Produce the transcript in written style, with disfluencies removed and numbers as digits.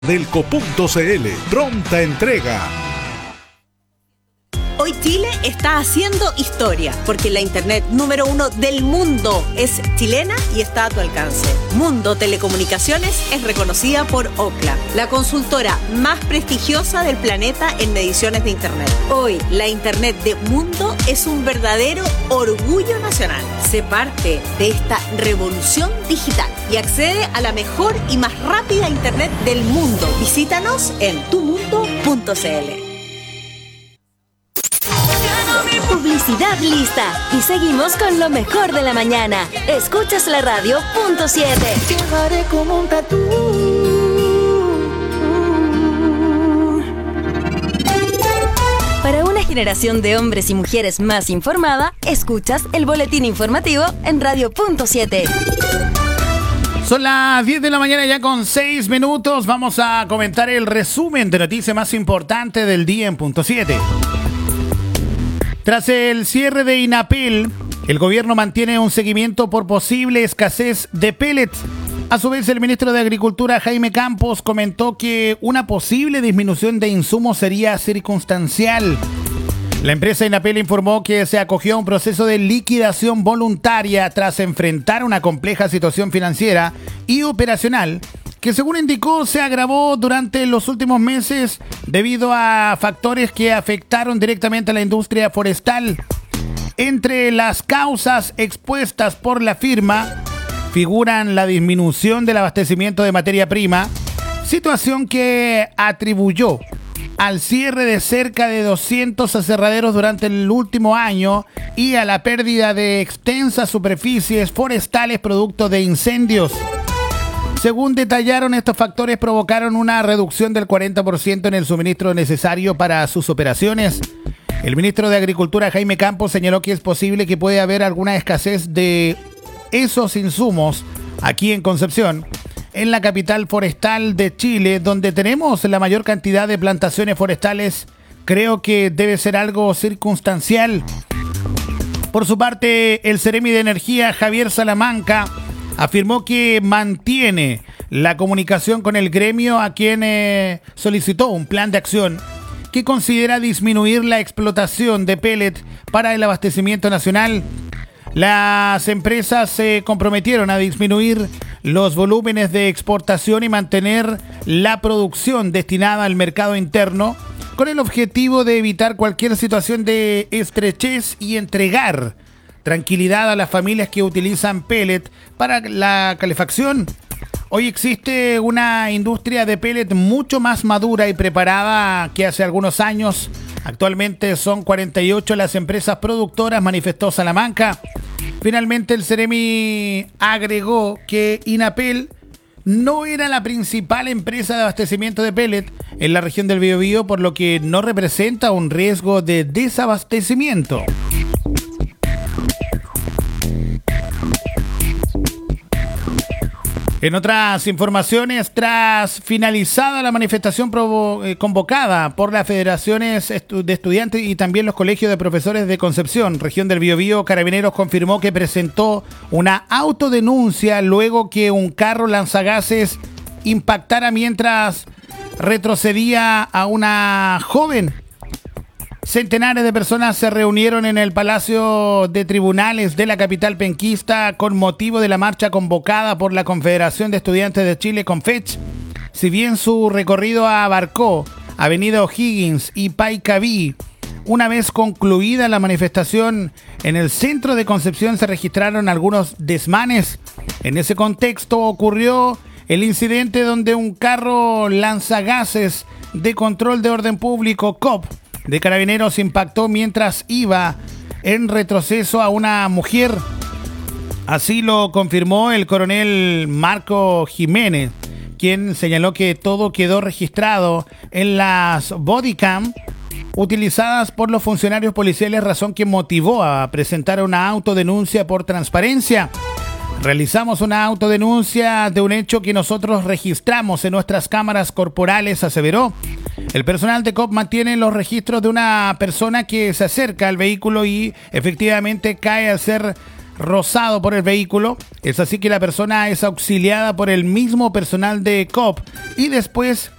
Delco.cl, pronta entrega. Hoy Chile está haciendo historia, porque la internet número 1 del mundo es chilena y está a tu alcance. Mundo Telecomunicaciones es reconocida por Ookla, la consultora más prestigiosa del planeta en mediciones de internet. Hoy, la internet de Mundo es un verdadero orgullo nacional. Sé parte de esta revolución digital y accede a la mejor y más rápida internet del mundo. Visítanos en tumundo.cl. Publicidad lista. Y seguimos con lo mejor de la mañana. Escuchas la radio .7. Llevaré como un tatú. Para una generación de hombres y mujeres más informada, escuchas el boletín informativo en radio .7. Son las 10 de la mañana ya con 6 minutos. Vamos a comentar el resumen de noticias más importantes del día en .7. Tras el cierre de INAPEL, el gobierno mantiene un seguimiento por posible escasez de pellets. A su vez, el ministro de Agricultura, Jaime Campos, comentó que una posible disminución de insumos sería circunstancial. La empresa INAPEL informó que se acogió a un proceso de liquidación voluntaria tras enfrentar una compleja situación financiera y operacional que, según indicó, se agravó durante los últimos meses debido a factores que afectaron directamente a la industria forestal. Entre las causas expuestas por la firma figuran la disminución del abastecimiento de materia prima, situación que atribuyó al cierre de cerca de 200 aserraderos durante el último año y a la pérdida de extensas superficies forestales producto de incendios. Según detallaron, estos factores provocaron una reducción del 40% en el suministro necesario para sus operaciones. El ministro de Agricultura, Jaime Campos, señaló que es posible que pueda haber alguna escasez de esos insumos aquí en Concepción, en la capital forestal de Chile, donde tenemos la mayor cantidad de plantaciones forestales. Creo que debe ser algo circunstancial. Por su parte, el Seremi de Energía, Javier Salamanca, afirmó que mantiene la comunicación con el gremio, a quien solicitó un plan de acción que considera disminuir la explotación de pellet para el abastecimiento nacional. Las empresas se comprometieron a disminuir los volúmenes de exportación y mantener la producción destinada al mercado interno, con el objetivo de evitar cualquier situación de estrechez y entregar tranquilidad a las familias que utilizan pellet para la calefacción. Hoy existe una industria de pellet mucho más madura y preparada que hace algunos años. Actualmente son 48 las empresas productoras, manifestó Salamanca. Finalmente, el Seremi agregó que INAPEL no era la principal empresa de abastecimiento de pellet en la región del Biobío, por lo que no representa un riesgo de desabastecimiento. En otras informaciones, tras finalizada la manifestación convocada por las federaciones de estudiantes y también los colegios de profesores de Concepción, región del Biobío, Carabineros confirmó que presentó una autodenuncia luego que un carro lanzagases impactara mientras retrocedía a una joven. Centenares de personas se reunieron en el Palacio de Tribunales de la capital penquista con motivo de la marcha convocada por la Confederación de Estudiantes de Chile, CONFECH. Si bien su recorrido abarcó Avenida O'Higgins y Paicaví, una vez concluida la manifestación en el centro de Concepción se registraron algunos desmanes. En ese contexto ocurrió el incidente donde un carro lanzagases de control de orden público, COP, de Carabineros impactó mientras iba en retroceso a una mujer. Así lo confirmó el coronel Marco Jiménez, quien señaló que todo quedó registrado en las bodycam utilizadas por los funcionarios policiales, razón que motivó a presentar una autodenuncia por transparencia. Realizamos una autodenuncia de un hecho que nosotros registramos en nuestras cámaras corporales, aseveró. El personal de COP mantiene los registros de una persona que se acerca al vehículo y efectivamente cae al ser rozado por el vehículo. Es así que la persona es auxiliada por el mismo personal de COP y después